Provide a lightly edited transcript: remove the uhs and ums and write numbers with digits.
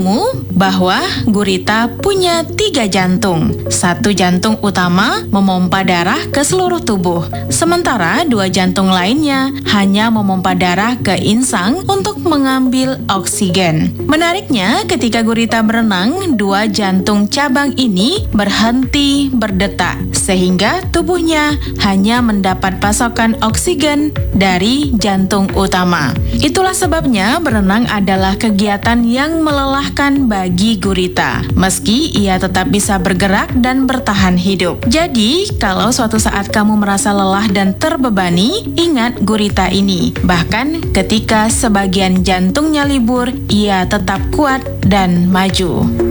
kamu bahwa gurita punya 3 jantung. 1 jantung utama memompa darah ke seluruh tubuh, sementara 2 jantung lainnya hanya memompa darah ke insang untuk mengambil oksigen. Menariknya, ketika gurita berenang, 2 jantung cabang ini berhenti berdetak, sehingga tubuhnya hanya mendapat pasokan oksigen dari jantung utama. Itulah sebabnya berenang adalah kegiatan yang melelahkan bagi gurita, meski ia tetap bisa bergerak dan bertahan hidup. Jadi, kalau suatu saat kamu merasa lelah dan terbebani, ingat gurita ini. Bahkan ketika sebagian jantungnya libur, ia tetap kuat dan maju.